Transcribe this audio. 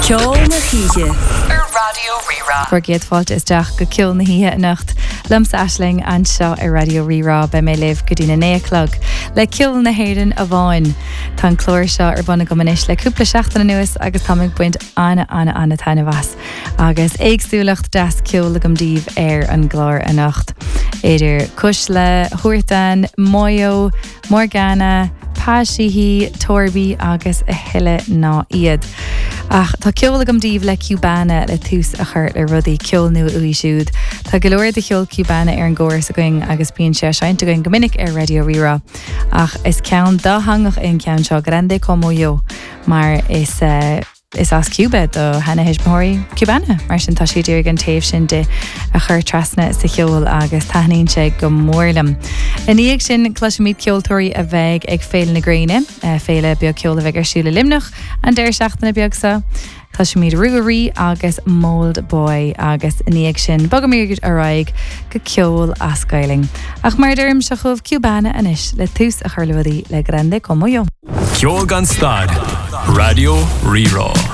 Ceol na Híche Radio Rira. Forget fáilt is deach go ceol na híthe nacht. Lums Aisling an seo ar Radio Rira be mé libh go dtí na 9:00 le ceol na héireann a bháin. Tá clóir seo ar buna go manis le cúpla seachtaina nuas agus táimid buint anna taine bhas. Agus éagsúlacht deas ceol le gomdíobh ar an glár a nacht. Éidir cúis le Thuairteáin, Mayo, Morgana, Páisithe, Torby agus a Hille ná iad. Ach, tá ceol agam díobh le Cubana le tús a chuir le rudaí ceol nua uí siúd. Tá go leor de ceol Cubana ar an ggóras a going agus bíonn sé seinint going gomininic ar Radio Rira. Ach, is ceann dá hangach in ceann seo grande como yo, mar is as Cuba do hena hismóí Cubana, mar sin tá siad ar an taobh sin de a chur trasna sa ceol agus taithníonn sé go mórlam. In íag sin cloisiid ceoltóirí a bheith ag féile na gréine, féile beag ceol a bheith ar siúla limnach an deir seachtainna beag sa. Cloisiid rugarí agus mold boy agus in íag sin bogamígad araig go ceol a scaling. Ach mar derm se chomh Cubana anis le tús a chuirludaí le grande como yo. Ceol gan stad, Radio Rira.